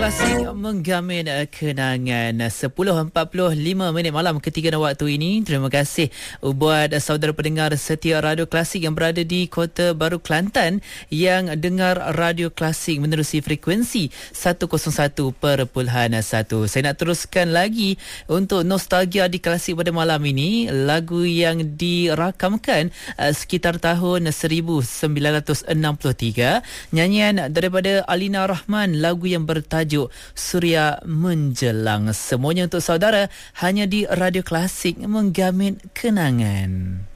Klasik menggamin kenangan 10.45 malam ketika waktu ini. Terima kasih buat saudara pendengar setia Radio Klasik yang berada di Kota Baru Kelantan yang dengar Radio Klasik menerusi frekuensi 101.1. Saya nak teruskan lagi untuk nostalgia di Klasik pada malam ini. Lagu yang dirakamkan sekitar tahun 1963. Nyanyian daripada Alina Rahman, lagu yang bertajuk Suria Menjelang. Semuanya untuk saudara hanya di Radio Klasik menggamin kenangan.